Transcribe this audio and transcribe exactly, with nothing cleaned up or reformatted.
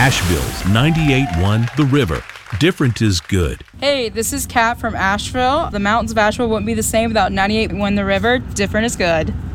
Asheville's ninety-eight point one The River. Different is good. Hey, this is Kat from Asheville. The mountains of Asheville wouldn't be the same without ninety-eight point one The River. Different is good.